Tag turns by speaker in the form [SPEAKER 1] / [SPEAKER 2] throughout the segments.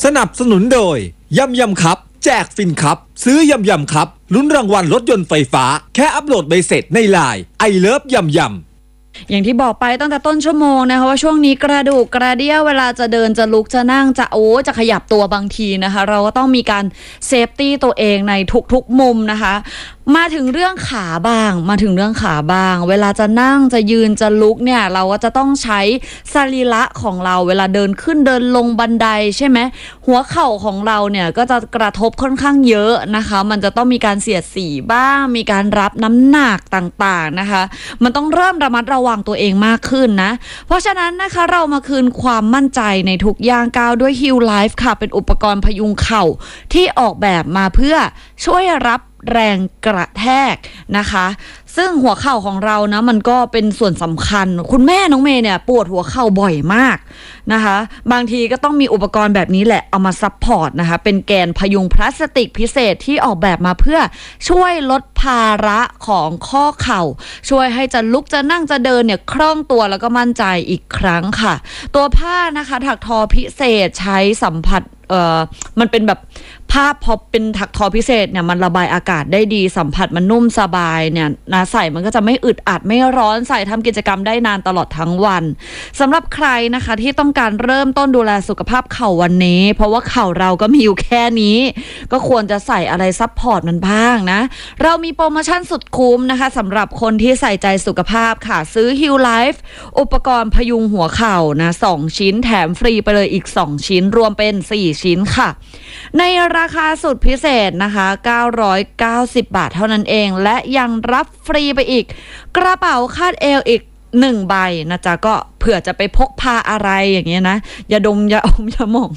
[SPEAKER 1] สนับสนุนโดยยำครับแจกฟินครับซื้อยำครับลุ้นรางวัลรถยนต์ไฟฟ้าแค่อัปโหลดใบเสร็จในไลน์ไอเลิฟยำ
[SPEAKER 2] อย่างที่บอกไปตั้งแต่ต้นชั่วโมงนะคะว่าช่วงนี้กระดูกกระเดี่ยวเวลาจะเดินจะลุกจะนั่งจะขยับตัวบางทีนะคะเราก็ต้องมีการเซฟตี้ตัวเองในทุกๆมุมนะคะมาถึงเรื่องขาบ้างเวลาจะนั่งจะยืนจะลุกเนี่ยเราก็จะต้องใช้สรีระของเราเวลาเดินขึ้นเดินลงบันไดใช่ไหมหัวเข่าของเราเนี่ยก็จะกระทบค่อนข้างเยอะนะคะมันจะต้องมีการเสียดสีบ้างมีการรับน้ำหนักต่างๆนะคะมันต้องเริ่มระมัดระวังตัวเองมากขึ้นนะเพราะฉะนั้นนะคะเรามาคืนความมั่นใจในทุกย่างก้าวด้วย Heal Life ค่ะเป็นอุปกรณ์พยุงเข่าที่ออกแบบมาเพื่อช่วยรับแรงกระแทกนะคะซึ่งหัวเข่าของเรานะมันก็เป็นส่วนสำคัญคุณแม่น้องเมย์เนี่ยปวดหัวเข่าบ่อยมากนะคะบางทีก็ต้องมีอุปกรณ์แบบนี้แหละเอามาซัพพอร์ตนะคะเป็นแกนพยุงพลาสติกพิเศษที่ออกแบบมาเพื่อช่วยลดภาระของข้อเข่าช่วยให้จะลุกจะนั่งจะเดินเนี่ยคล่องตัวแล้วก็มั่นใจอีกครั้งค่ะตัวผ้านะคะถักทอพิเศษใช้สัมผัสมันเป็นแบบผ้าพอเป็นถักทอพิเศษเนี่ยมันระบายอากาศได้ดีสัมผัสมันนุ่มสบายเนี่ยนะใส่มันก็จะไม่อึดอัดไม่ร้อนใส่ทำกิจกรรมได้นานตลอดทั้งวันสำหรับใครนะคะที่ต้องการเริ่มต้นดูแลสุขภาพเข่าวันนี้เพราะว่าเข่าเราก็มีอยู่แค่นี้ก็ควรจะใส่อะไรซัพพอร์ตมันบ้างนะเรามีโปรโมชั่นสุดคุ้มนะคะสำหรับคนที่ใส่ใจสุขภาพค่ะซื้อ Heal Life อุปกรณ์พยุงหัวเข่านะ2ชิ้นแถมฟรีไปเลยอีก2ชิ้นรวมเป็น4ชิ้นค่ะในราคาสุดพิเศษนะคะ990 บาทเท่านั้นเองและยังรับฟรีไปอีกกระเป๋าคาดเอวอีก1ใบนะจ๊ะก็เผื่อจะไปพกพาอะไรอย่างเงี้ยนะอย่าดมอย่าอมอย่ามอง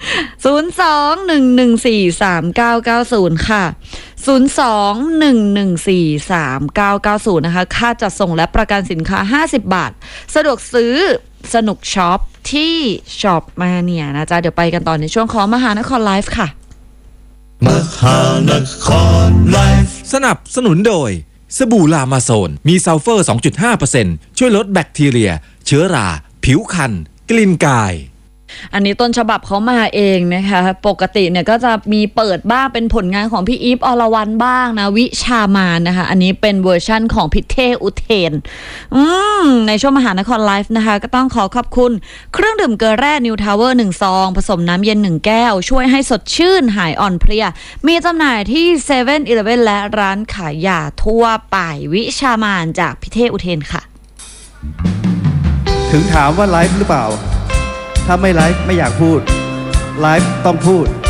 [SPEAKER 2] 02-114-3990ค่ะ02-114-3990นะคะค่าจัดส่งและประกันสินค้า50 บาทสะดวกซื้อสนุกช็อปที่ช็อปมาเนี่ยนะจ๊ะเดี๋ยวไปกันต่อในช่วงของมหานครไลฟ์ค่ะ
[SPEAKER 1] มหานครไลฟ์สนับสนุนโดยสบู่ลามาโซนมีซัลเฟอร์ 2.5% ช่วยลดแบคทีเรียเชื้อราผิวคันกลิ่นกาย
[SPEAKER 2] อันนี้ต้นฉบับเขามาเองนะคะปกติเนี่ยก็จะมีเปิดบ้างเป็นผลงานของพี่อีฟอรวรรณบ้างนะวิชามานนะคะอันนี้เป็นเวอร์ชั่นของพิเทอุเทนในช่วงมหานครไลฟ์นะคะก็ต้องขอขอบคุณเครื่องดื่มเกลือแร่นิวทาวเวอร์1ซองผสมน้ำเย็น1แก้วช่วยให้สดชื่นหายอ่อนเพลียมีจำหน่ายที่เซเว่นอีเลฟเว่นและร้านขายยาทั่วไปวิชามานจากพิเทอุเทนค่ะ
[SPEAKER 3] ถึงถามว่าไลฟ์หรือเปล่าถ้าไม่ไลฟ์ไม่อยากพูดไลฟ์ต้องพูด